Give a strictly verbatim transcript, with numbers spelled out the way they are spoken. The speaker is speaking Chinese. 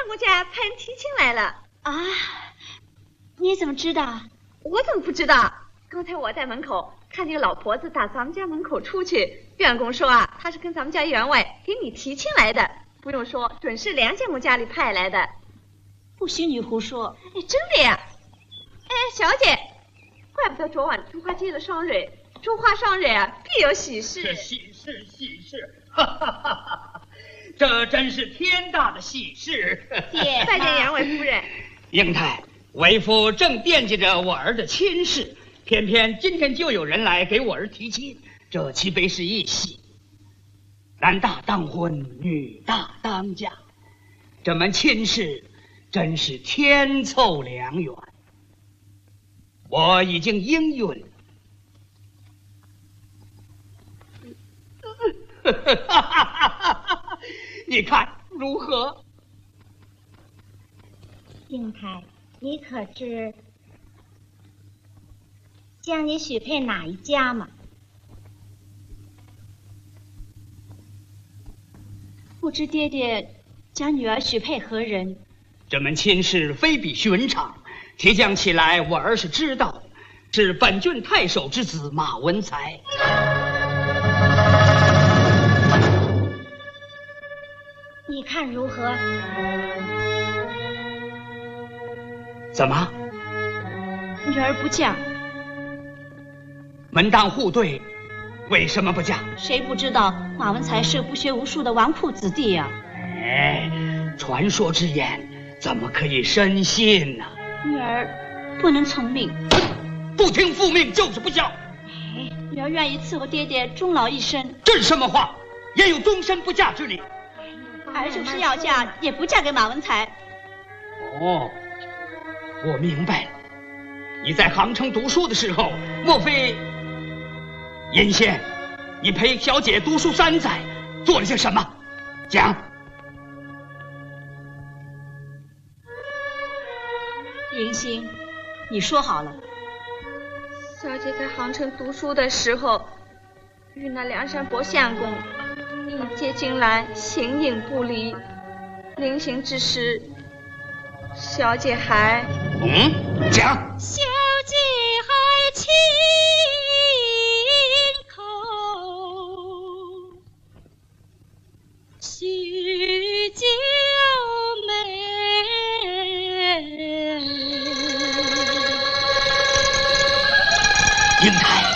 母家派人提亲来了。 啊，你怎么知道？ 我怎么不知道？刚才我在门口看见老婆子打咱们家门口出去，员工说啊，她是跟咱们家员外给你提亲来的，不用说，准是梁家母家里派来的。 不许你胡说！ 哎，真的呀！哎，小姐，怪不得昨晚朱花接了双蕊，朱花双蕊啊，必有喜事。 是喜事，喜事！哈哈哈哈！这真是天大的喜事！ 爹，拜见员外夫人。 英台，为夫正惦记着我儿的亲事，偏偏今天就有人来给我儿提亲，这岂非是一喜？男大当婚，女大当嫁，这门亲事真是天凑良缘。我已经应允了。你看如何？ 英台，你可知将你许配哪一家吗？ 不知爹爹将女儿许配何人？ 这门亲事非比寻常，提将起来，我儿是知道的，是本郡太守之子马文才。 你看如何？ 怎么？ 女儿不嫁。 门当户对，为什么不嫁？ 谁不知道马文才是不学无术的纨绔子弟呀、啊？ 哎，传说之言，怎么可以深信呢？ 女儿不能从命， 不听父命就是不孝。 哎，女儿愿意伺候爹爹终老一生。 这是什么话？也有终身不嫁之理。 儿就是要嫁，也不嫁给马文才。 哦，我明白了。你在杭城读书的时候，莫非尹仙，你陪小姐读书三载，做了些什么？讲。 银星，你说好了。 小姐在杭城读书的时候，与那梁山伯相公一结金兰，形影不离。临行之时，小姐还…… 嗯，讲。 小姐还亲口许九妹。 英台。